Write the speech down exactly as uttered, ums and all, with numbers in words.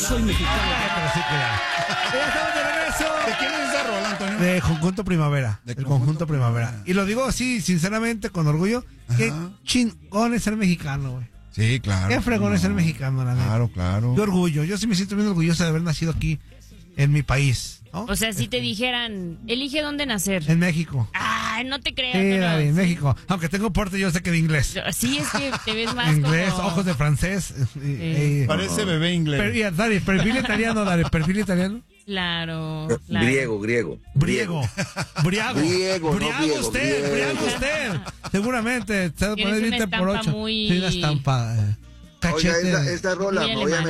soy mexicano. Pero sí que ya. Ya estamos de regreso. ¿De quién es esa rola, Antonio? De Conjunto Primavera. De El Conjunto Conjunto Primavera. Primavera. Y lo digo así, sinceramente, con orgullo. Ajá. Qué chingón es ser mexicano, güey. Sí, claro. Qué fregón no. es ser mexicano, la neta. Claro, claro. Qué orgullo. Yo sí me siento bien orgulloso de haber nacido aquí, en mi país, ¿no? O sea, si te dijeran, elige dónde nacer. En México. Ah, no te creas. Sí, pero- David, en México. Aunque tengo porte, yo sé que de inglés. Sí, es que te ves más Inglés, como... ojos de francés. eh, eh, Parece bebé inglés. per- ya, Dari, perfil italiano, Dari, perfil italiano. Claro, claro. Griego, griego. Briego. Briago. Griego, no Briago griego, usted, griego. briago usted. Seguramente. Se va a Tienes poner una veinte por estampa ocho. muy- Sí, una estampa. eh, Oiga, Cachete. esta, esta rola, Muy obviamente